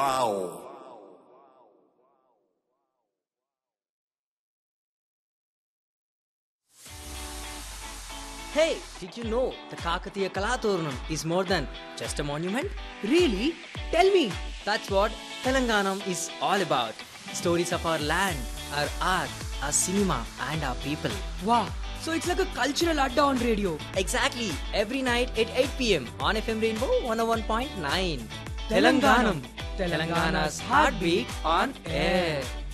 wow. Hey, did you know the Kakatiya Kalaturnam is more than just a monument? Really? Tell me. That's what Telanganam is all about. Stories of our land, our art, our cinema, and our people. Wow. So it's like a cultural adda on radio. Exactly, every night at 8 pm on FM Rainbow 101.9. Telanganam. Telangana's heartbeat on air.